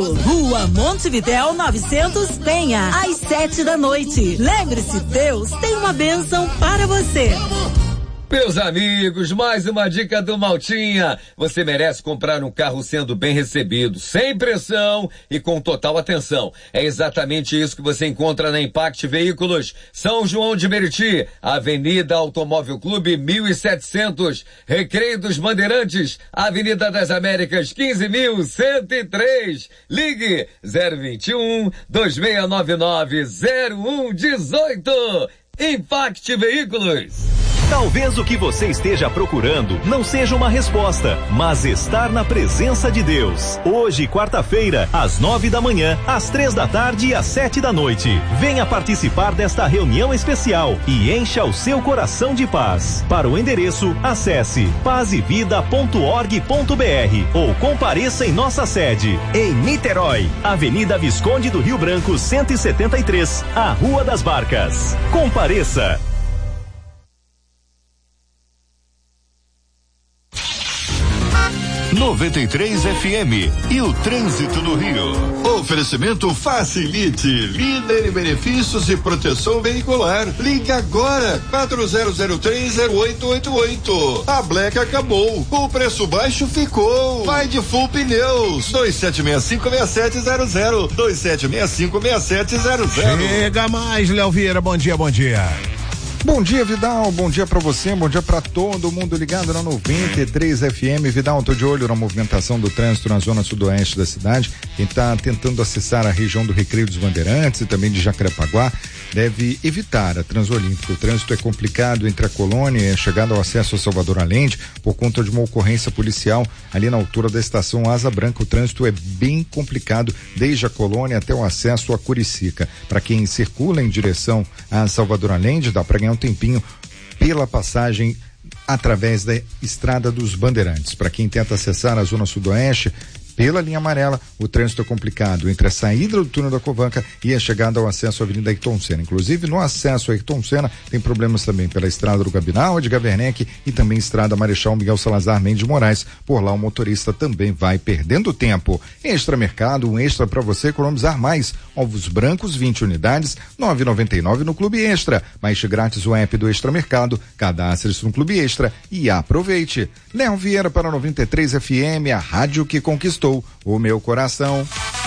Janeiro. Rua Montevidéu 900 Penha, às 7 da noite. Lembre-se, Deus tem uma bênção para você. Meus amigos, mais uma dica do Maltinha. Você merece comprar um carro sendo bem recebido, sem pressão e com total atenção. É exatamente isso que você encontra na Impact Veículos, São João de Meriti, Avenida Automóvel Clube 1700, Recreio dos Bandeirantes, Avenida das Américas 15.103. Ligue 021 2699 0118. Impact Veículos. Talvez o que você esteja procurando não seja uma resposta, mas estar na presença de Deus. Hoje, quarta-feira, às 9 da manhã, às 3 da tarde e às 7 da noite. Venha participar desta reunião especial e encha o seu coração de paz. Para o endereço, acesse pazevida.org.br ou compareça em nossa sede, em Niterói, Avenida Visconde do Rio Branco 173, a Rua das Barcas. Compareça. 93 FM e o trânsito no Rio. Oferecimento Facilite, líder em benefícios e proteção veicular. Ligue agora, 40030888. A Black acabou, o preço baixo ficou. Vai de Full Pneus, 27656700, 27656700. Chega mais, Léo Vieira, bom dia, bom dia. Bom dia, Vidal, bom dia pra você, bom dia pra todo mundo ligado na 93 FM. Vidal, tô de olho na movimentação do trânsito na zona sudoeste da cidade. Quem tá tentando acessar a região do Recreio dos Bandeirantes e também de Jacarepaguá deve evitar a Transolímpica. O trânsito é complicado entre a Colônia e a chegada ao acesso a Salvador Allende por conta de uma ocorrência policial ali na altura da estação Asa Branca. O trânsito é bem complicado desde a Colônia até o acesso a Curicica. Para quem circula em direção a Salvador Allende, dá para ganhar um tempinho pela passagem através da Estrada dos Bandeirantes. Para quem tenta acessar a zona sudoeste pela linha amarela, o trânsito é complicado entre a saída do túnel da Covanca e a chegada ao acesso à Avenida Ayrton Senna. Inclusive, no acesso a Ayrton Senna, tem problemas também pela Estrada do Gabinal, Edgar Werneck e também Estrada Marechal Miguel Salazar Mendes Moraes. Por lá, o motorista também vai perdendo tempo. Extra Mercado, um extra para você economizar mais. Ovos brancos, 20 unidades, 9,99 no Clube Extra. Baixe grátis o app do Extra Mercado, cadastre-se no Clube Extra e aproveite. Léo Vieira para 93 FM, a rádio que conquistou o meu coração.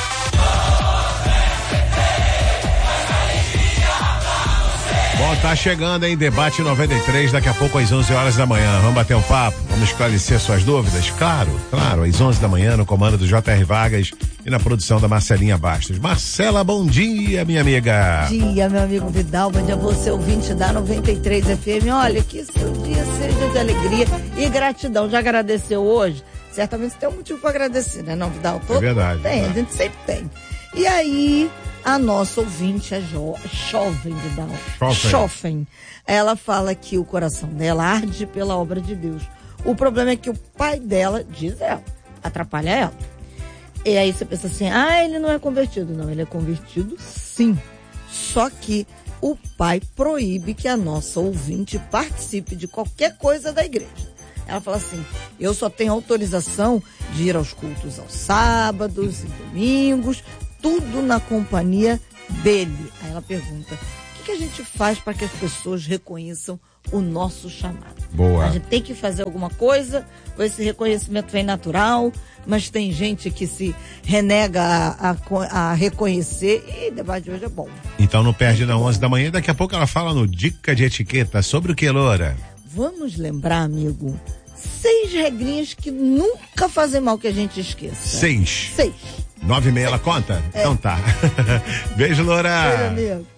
Bom, tá chegando, hein? Debate 93, daqui a pouco às 11 horas da manhã. Vamos bater um papo, vamos esclarecer suas dúvidas? Claro, às 11 da manhã, no comando do J.R. Vargas e na produção da Marcelinha Bastos. Marcela, bom dia, minha amiga. Bom dia, meu amigo Vidal, bom dia a você, ouvinte da 93 FM. Olha, que seu dia seja de alegria e gratidão. Já agradeceu hoje? Certamente você tem um motivo para agradecer, né? Não, Vidal? É verdade. Tem, a gente sempre tem. E aí, a nossa ouvinte, a jovem, Vidal. Jovem. Ela fala que o coração dela arde pela obra de Deus. O problema é que o pai dela, diz ela, atrapalha ela. E aí você pensa assim, ele não é convertido. Não, ele é convertido sim. Só que o pai proíbe que a nossa ouvinte participe de qualquer coisa da igreja. Ela fala assim, eu só tenho autorização de ir aos cultos aos sábados e domingos, tudo na companhia dele. Aí ela pergunta, o que a gente faz para que as pessoas reconheçam o nosso chamado? Boa. A gente tem que fazer alguma coisa, ou esse reconhecimento vem natural, mas tem gente que se renega a reconhecer, e o debate de hoje é bom. Então não perde na 11 da manhã, daqui a pouco ela fala no Dica de Etiqueta, sobre o que, Loura? Vamos lembrar, amigo, 6 regrinhas que nunca fazem mal que a gente esqueça. 6. 9h30 ela conta? Então tá. Beijo, Loura. Beijo, amigo.